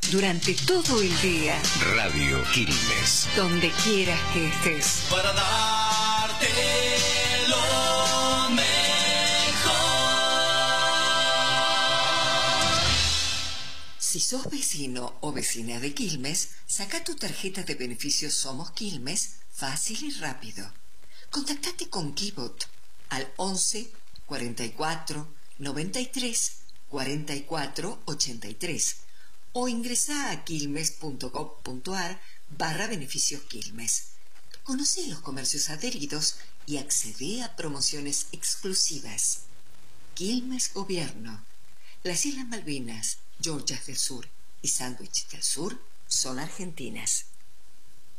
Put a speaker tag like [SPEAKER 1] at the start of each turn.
[SPEAKER 1] durante todo el día.
[SPEAKER 2] Radio Quilmes.
[SPEAKER 1] Donde quieras que estés.
[SPEAKER 3] Para darte lo mejor.
[SPEAKER 1] Si sos vecino o vecina de Quilmes, saca tu tarjeta de beneficios Somos Quilmes fácil y rápido. Contactate con Kibot al 11 44 93 44 83 o ingresá a quilmes.gov.ar/beneficios Quilmes. Conoce los comercios adheridos y accede a promociones exclusivas. Quilmes Gobierno. Las Islas Malvinas, Georgias del Sur y Sandwich del Sur son argentinas.